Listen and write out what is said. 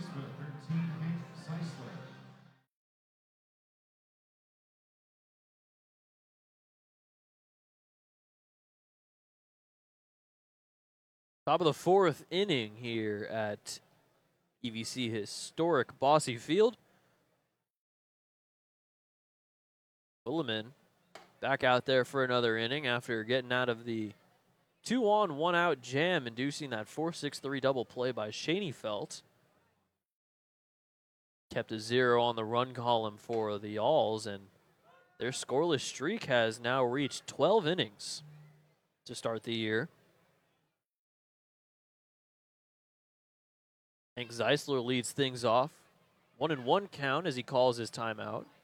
Top of the fourth inning here at EVC historic Bosse Field. Williman back out there for another inning after getting out of the 2-on, 1-out jam, inducing that 4-6-3 double play by Schoenfeld. Kept a 0 on the run column for the Alls, and their scoreless streak has now reached 12 innings to start the year. Hank Zeisler leads things off. 1-1 count as he calls his timeout.